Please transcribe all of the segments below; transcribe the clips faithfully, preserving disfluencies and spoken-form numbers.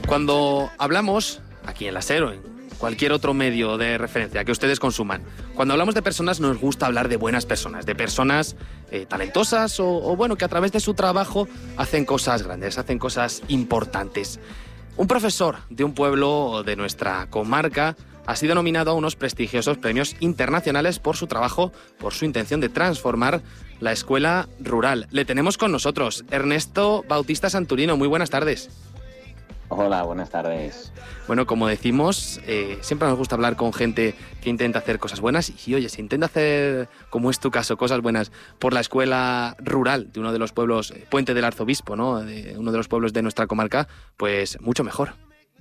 Cuando hablamos, aquí en la SER o en cualquier otro medio de referencia que ustedes consuman, cuando hablamos de personas nos gusta hablar de buenas personas, de personas eh, talentosas o, o, bueno, que a través de su trabajo hacen cosas grandes, hacen cosas importantes. Un profesor de un pueblo de nuestra comarca ha sido nominado a unos prestigiosos premios internacionales por su trabajo, por su intención de transformar la escuela rural. Le tenemos con nosotros, Ernesto Bautista Santurino. Muy buenas tardes. Hola, buenas tardes. Bueno, como decimos, eh, siempre nos gusta hablar con gente que intenta hacer cosas buenas y, oye, si intenta hacer, como es tu caso, cosas buenas por la escuela rural de uno de los pueblos, Puente del Arzobispo, ¿no?, de uno de los pueblos de nuestra comarca, pues mucho mejor.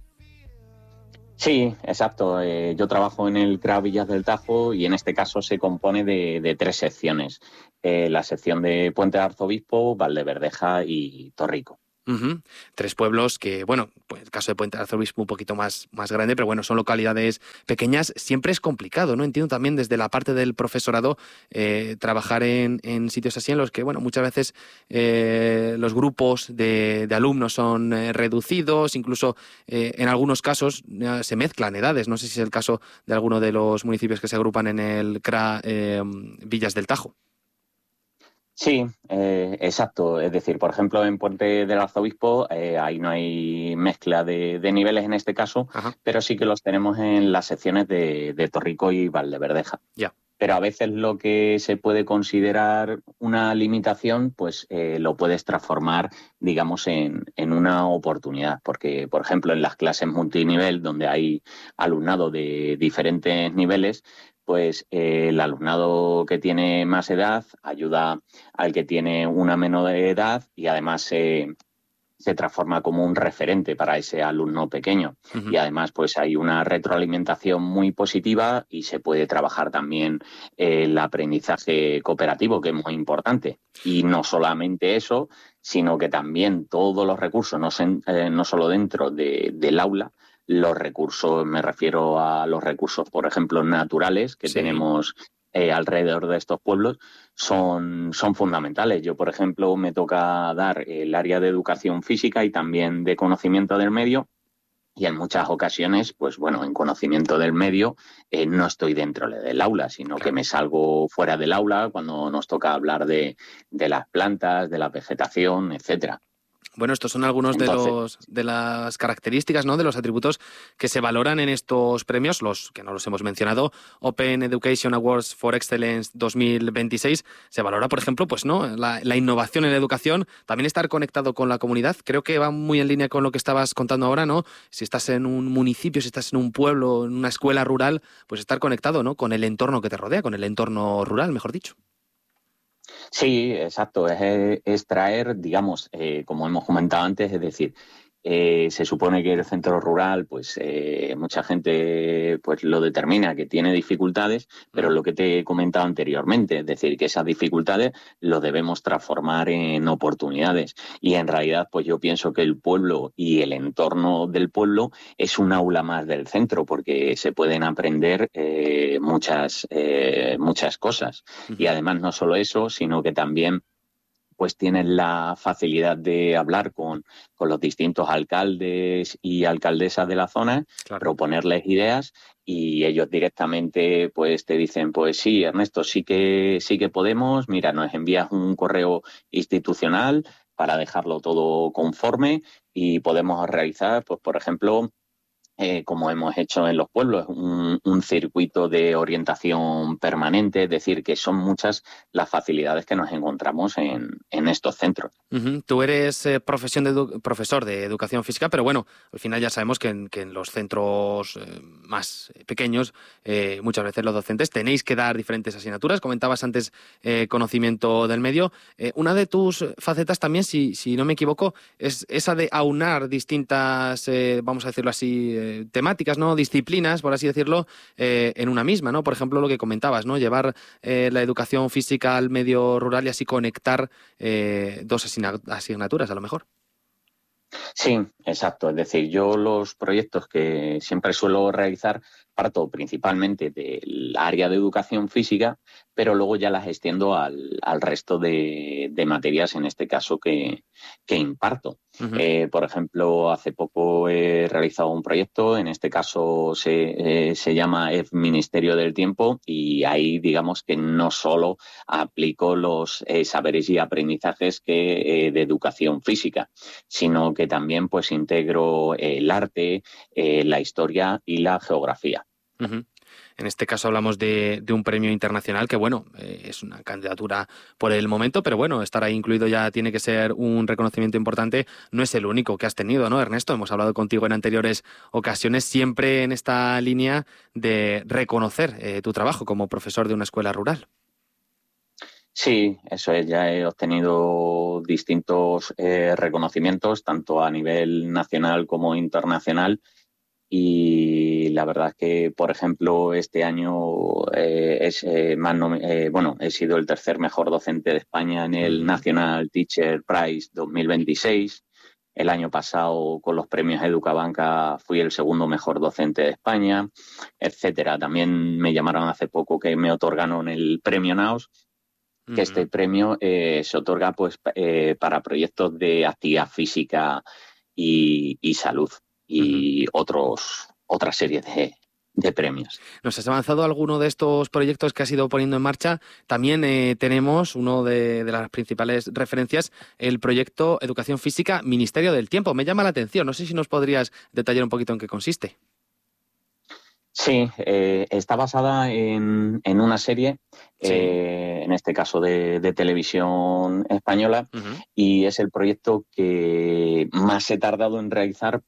Sí, exacto. Eh, yo trabajo en el C R A Villas del Tajo y en este caso se compone de, de tres secciones. Eh, la sección de Puente del Arzobispo, Valdeverdeja y Torrico. Uh-huh. Tres pueblos que, bueno, pues el caso de Puente del Arzobispo un poquito más, más grande, pero bueno, son localidades pequeñas. Siempre es complicado, ¿no? Entiendo también desde la parte del profesorado eh, trabajar en, en sitios así en los que, bueno, muchas veces eh, los grupos de, de alumnos son eh, reducidos, incluso eh, en algunos casos eh, se mezclan edades. No sé si es el caso de alguno de los municipios que se agrupan en el C R A eh, Villas del Tajo. Sí, eh, exacto. Es decir, por ejemplo, en Puente del Arzobispo eh, ahí no hay mezcla de, de niveles en este caso, Ajá. pero sí que los tenemos en las secciones de, de Torrico y Valdeverdeja. Ya. Pero a veces lo que se puede considerar una limitación, pues eh, lo puedes transformar, digamos, en, en una oportunidad. Porque, por ejemplo, en las clases multinivel, donde hay alumnado de diferentes niveles, pues eh, el alumnado que tiene más edad ayuda al que tiene una menor edad y además eh, se transforma como un referente para ese alumno pequeño. Uh-huh. Y además pues hay una retroalimentación muy positiva y se puede trabajar también eh, el aprendizaje cooperativo, que es muy importante. Y no solamente eso, sino que también todos los recursos, no, se, eh, no solo dentro de, del aula, los recursos, me refiero a los recursos, por ejemplo, naturales que sí. tenemos eh, alrededor de estos pueblos, son, son fundamentales. Yo, por ejemplo, me toca dar el área de educación física y también de conocimiento del medio, y en muchas ocasiones, pues bueno, en conocimiento del medio eh, no estoy dentro del aula, sino claro. que me salgo fuera del aula cuando nos toca hablar de, de las plantas, de la vegetación, etcétera. Bueno, estos son algunos Entonces, de los de las características, ¿no?, de los atributos que se valoran en estos premios, los que no los hemos mencionado, Open Education Awards for Excellence dos mil veintiséis. Se valora, por ejemplo, pues no, la, la innovación en la educación, también estar conectado con la comunidad. Creo que va muy en línea con lo que estabas contando ahora, ¿no? Si estás en un municipio, si estás en un pueblo, en una escuela rural, pues estar conectado, ¿no?, con el entorno que te rodea, con el entorno rural, mejor dicho. Sí, exacto. Es, es traer, digamos, eh, como hemos comentado antes, es decir, eh, se supone que el centro rural, pues eh, mucha gente pues lo determina que tiene dificultades, pero lo que te he comentado anteriormente, es decir, que esas dificultades lo debemos transformar en oportunidades. Y en realidad, pues yo pienso que el pueblo y el entorno del pueblo es un aula más del centro, porque se pueden aprender eh, muchas, eh, muchas cosas. Uh-huh. Y además no solo eso, sino que también pues tienen la facilidad de hablar con, con los distintos alcaldes y alcaldesas de la zona, claro. proponerles ideas y ellos directamente pues te dicen, pues sí, Ernesto, sí que, sí que podemos, mira, nos envías un correo institucional para dejarlo todo conforme y podemos realizar, pues por ejemplo, Eh, como hemos hecho en los pueblos, un, un circuito de orientación permanente, es decir, que son muchas las facilidades que nos encontramos en, en estos centros. Uh-huh. Tú eres eh, profesión de edu- profesor de educación física, pero bueno, al final ya sabemos que en, que en los centros eh, más pequeños, eh, muchas veces los docentes tenéis que dar diferentes asignaturas. Comentabas antes eh, conocimiento del medio. Eh, una de tus facetas también, si, si no me equivoco, es esa de aunar distintas, eh, vamos a decirlo así, eh, temáticas, ¿no?, disciplinas, por así decirlo, eh, en una misma, ¿no? Por ejemplo, lo que comentabas, ¿no?, llevar eh, la educación física al medio rural y así conectar eh, dos asigna- asignaturas, a lo mejor. Sí, exacto. Es decir, yo los proyectos que siempre suelo realizar parto principalmente del área de educación física, pero luego ya las extiendo al, al resto de, de materias, en este caso, que, que imparto. Ujú. Eh, por ejemplo, hace poco he realizado un proyecto, en este caso se, eh, se llama el Ministerio del Tiempo, y ahí digamos que no solo aplico los eh, saberes y aprendizajes que, eh, de educación física, sino que también pues integro el arte, eh, la historia y la geografía. Ujú. En este caso hablamos de, de un premio internacional que, bueno, eh, es una candidatura por el momento, pero bueno, estar ahí incluido ya tiene que ser un reconocimiento importante. No es el único que has tenido, ¿no, Ernesto? Hemos hablado contigo en anteriores ocasiones, siempre en esta línea de reconocer eh, tu trabajo como profesor de una escuela rural. Sí, eso es. Ya he obtenido distintos eh, reconocimientos, tanto a nivel nacional como internacional. Y la verdad es que, por ejemplo, este año eh, es, eh, más nomi- eh, bueno, he sido el tercer mejor docente de España en el Ujú. National Teacher Prize dos mil veintiséis. El año pasado, con los premios Educabanca, fui el segundo mejor docente de España, etcétera. También me llamaron hace poco que me otorgaron el premio NAOS, que este Ujú. premio eh, se otorga pues eh, para proyectos de actividad física y, y salud, Ujú. y otros otra serie de, de premios. ¿Nos has avanzado alguno de estos proyectos que has ido poniendo en marcha? También eh, tenemos uno de, de las principales referencias, el proyecto Educación Física Ministerio del Tiempo. Me llama la atención, no sé si nos podrías detallar un poquito en qué consiste. Sí, eh, está basada en, en una serie, Sí. eh, en este caso de, de televisión española, Ujú. y es el proyecto que más he tardado en realizar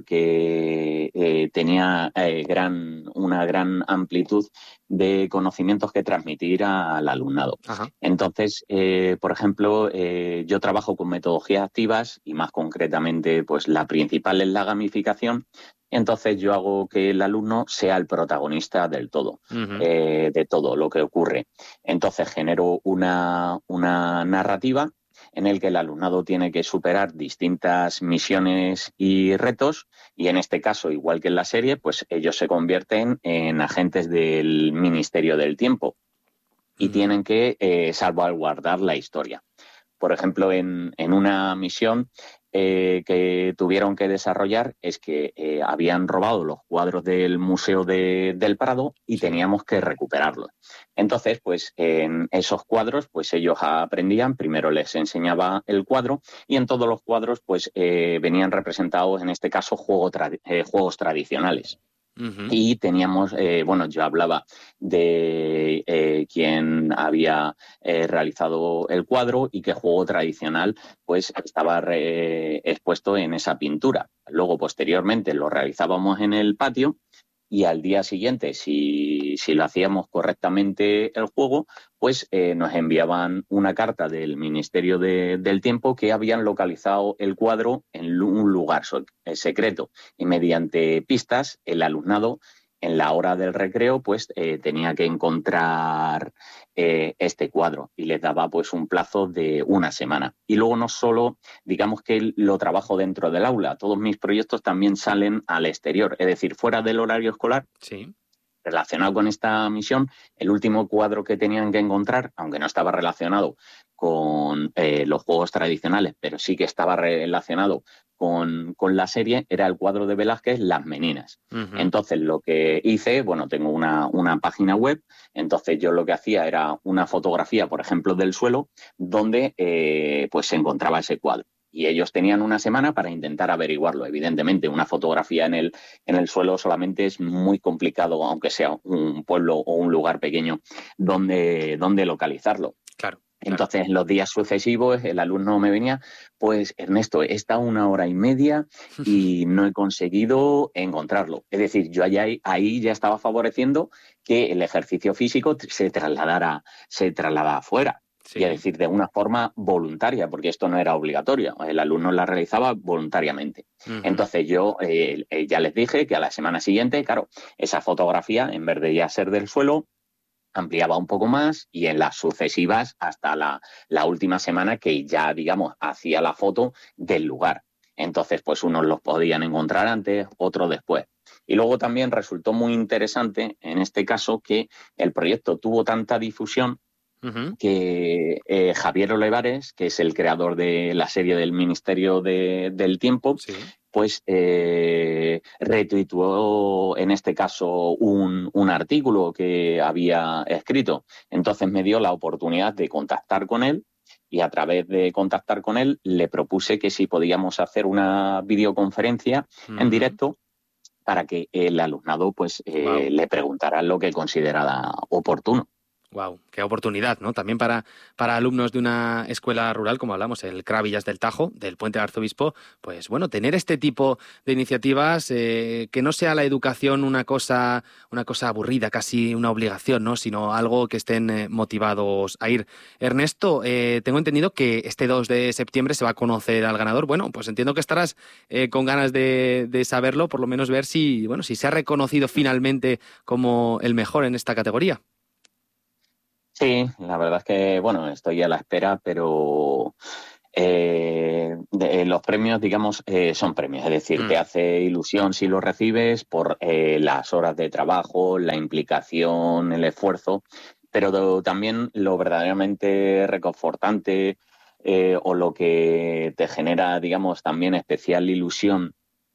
porque eh, tenía eh, gran, una gran amplitud de conocimientos que transmitir al alumnado. Ajá. Entonces, eh, por ejemplo, eh, yo trabajo con metodologías activas, y más concretamente, pues la principal es la gamificación. Entonces yo hago que el alumno sea el protagonista del todo, Ujú. eh, de todo lo que ocurre. Entonces genero una, una narrativa en el que el alumnado tiene que superar distintas misiones y retos, y en este caso, igual que en la serie, pues ellos se convierten en agentes del Ministerio del Tiempo y Ujú. tienen que eh, salvaguardar la historia. Por ejemplo, en, en una misión eh, que tuvieron que desarrollar es que eh, habían robado los cuadros del Museo de, del Prado y Sí. teníamos que recuperarlos. Entonces, pues en esos cuadros, pues ellos aprendían, primero les enseñaba el cuadro, y en todos los cuadros, pues eh, venían representados, en este caso, juego tra- eh, juegos tradicionales. Ujú. Y teníamos, eh, bueno, yo hablaba de eh, quién había eh, realizado el cuadro y qué juego tradicional pues estaba re- expuesto en esa pintura. Luego, posteriormente, lo realizábamos en el patio, y al día siguiente, si, si lo hacíamos correctamente el juego, pues eh, nos enviaban una carta del Ministerio de- del Tiempo que habían localizado el cuadro en un lugar so- eh, secreto, y mediante pistas el alumnado en la hora del recreo pues eh, tenía que encontrar eh, este cuadro, y les daba pues un plazo de una semana. Y luego no solo, digamos que lo trabajo dentro del aula, todos mis proyectos también salen al exterior, es decir, fuera del horario escolar. Sí. Relacionado con esta misión, el último cuadro que tenían que encontrar, aunque no estaba relacionado con eh, los juegos tradicionales, pero sí que estaba relacionado con, con la serie, era el cuadro de Velázquez, Las Meninas. Ujú. Entonces lo que hice, bueno, tengo una, una página web, entonces yo lo que hacía era una fotografía, por ejemplo, del suelo, donde eh, pues se encontraba ese cuadro. Y ellos tenían una semana para intentar averiguarlo. Evidentemente, una fotografía en el, en el suelo solamente es muy complicado, aunque sea un pueblo o un lugar pequeño, donde, donde localizarlo. Claro, claro. Entonces, los días sucesivos, el alumno me venía, pues Ernesto, he estado una hora y media y no he conseguido encontrarlo. Es decir, yo allá, ahí ya estaba favoreciendo que el ejercicio físico se trasladara, se trasladara afuera. Y es Sí. decir, de una forma voluntaria, porque esto no era obligatorio, el alumno la realizaba voluntariamente. Ujú. Entonces yo eh, eh, ya les dije que a la semana siguiente, claro, esa fotografía, en vez de ya ser del suelo, ampliaba un poco más, y en las sucesivas hasta la, la última semana que ya, digamos, hacía la foto del lugar. Entonces, pues unos los podían encontrar antes, otros después. Y luego también resultó muy interesante, en este caso, que el proyecto tuvo tanta difusión uh-huh. que eh, Javier Olivares, que es el creador de la serie del Ministerio de, del Tiempo, sí. pues eh, retuiteó, en este caso, un, un artículo que había escrito. Entonces me dio la oportunidad de contactar con él, y a través de contactar con él le propuse que si podíamos hacer una videoconferencia uh-huh. en directo para que el alumnado pues eh, wow. le preguntara lo que considerara oportuno. Wow, qué oportunidad, ¿no? También para, para alumnos de una escuela rural, como hablamos, el C R A Villas del Tajo, del Puente del Arzobispo, pues bueno, tener este tipo de iniciativas, eh, que no sea la educación una cosa, una cosa aburrida, casi una obligación, ¿no? Sino algo que estén eh, motivados a ir. Ernesto, eh, tengo entendido que este dos de septiembre se va a conocer al ganador. Bueno, pues entiendo que estarás eh, con ganas de, de saberlo, por lo menos ver si, bueno, si se ha reconocido finalmente como el mejor en esta categoría. Sí, la verdad es que, bueno, estoy a la espera, pero eh, de, los premios, digamos, eh, son premios. Es decir, mm. te hace ilusión si los recibes por eh, las horas de trabajo, la implicación, el esfuerzo, pero también lo verdaderamente reconfortante eh, o lo que te genera, digamos, también especial ilusión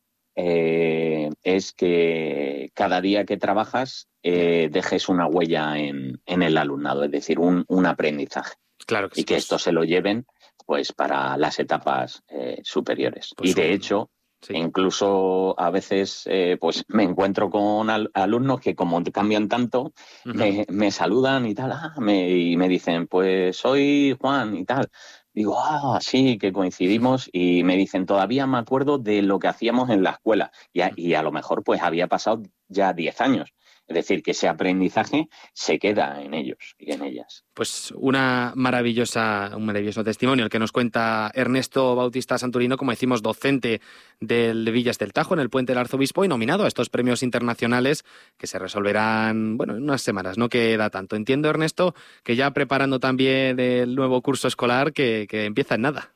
Eh, es que cada día que trabajas eh, dejes una huella en, en el alumnado, es decir, un, un aprendizaje. Claro que sí, y que pues... esto se lo lleven pues para las etapas eh, superiores. Pues y de un... hecho, sí. incluso a veces eh, pues me encuentro con al- alumnos que como cambian tanto, uh-huh. me, me saludan y tal, ah, me, y me dicen, pues soy Juan y tal. Digo, ah, sí, que coincidimos, y me dicen, todavía me acuerdo de lo que hacíamos en la escuela, y a, y a lo mejor pues había pasado ya diez años. Es decir, que ese aprendizaje se queda en ellos y en ellas. Pues una maravillosa, un maravilloso testimonio el que nos cuenta Ernesto Bautista Santurino, como decimos, docente del Villas del Tajo, en el Puente del Arzobispo, y nominado a estos premios internacionales que se resolverán, bueno, en unas semanas, no queda tanto. Entiendo, Ernesto, que ya preparando también el nuevo curso escolar que, que empieza en nada.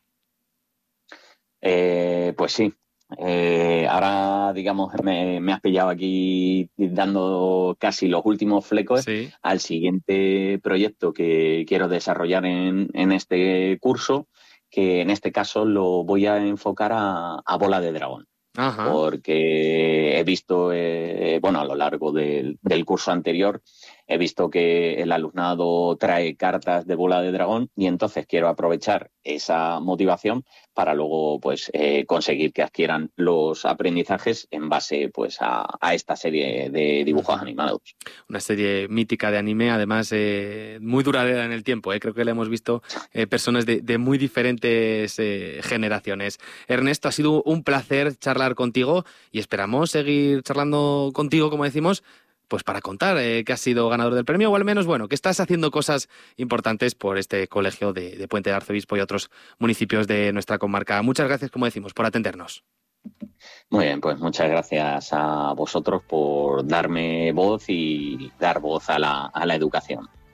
Eh, pues sí. Eh, ahora, digamos, me, me has pillado aquí dando casi los últimos flecos sí. al siguiente proyecto que quiero desarrollar en, en este curso, que en este caso lo voy a enfocar a, a bola de dragón. Ajá. Porque he visto, eh, bueno, a lo largo del, del curso anterior, he visto que el alumnado trae cartas de bola de dragón, y entonces quiero aprovechar esa motivación para luego pues eh, conseguir que adquieran los aprendizajes en base pues a, a esta serie de dibujos uh-huh. animados. Una serie mítica de anime, además eh, muy duradera en el tiempo, ¿eh? Creo que la hemos visto eh, personas de, de muy diferentes eh, generaciones. Ernesto, ha sido un placer charlar contigo y esperamos seguir charlando contigo, como decimos, pues para contar eh, que has sido ganador del premio, o al menos, bueno, que estás haciendo cosas importantes por este colegio de, de Puente del Arzobispo y otros municipios de nuestra comarca. Muchas gracias, como decimos, por atendernos. Muy bien, pues muchas gracias a vosotros por darme voz y dar voz a la, a la educación.